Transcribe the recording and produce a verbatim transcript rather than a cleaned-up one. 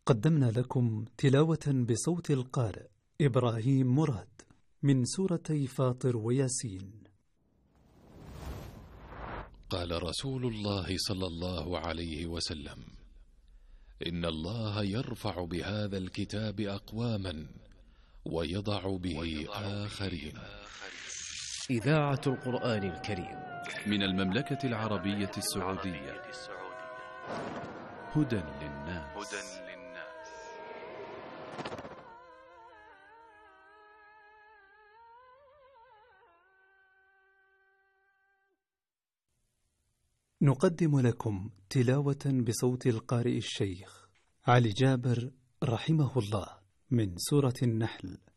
قدمنا لكم تلاوة بصوت القارئ إبراهيم مراد من سورتي فاطر وياسين. قال رسول الله صلى الله عليه وسلم: إن الله يرفع بهذا الكتاب أقواما ويضع به آخرين. إذاعة القرآن الكريم من المملكة العربية السعودية. هدى للناس. نقدم لكم تلاوة بصوت القارئ الشيخ علي جابر رحمه الله من سورة النحل.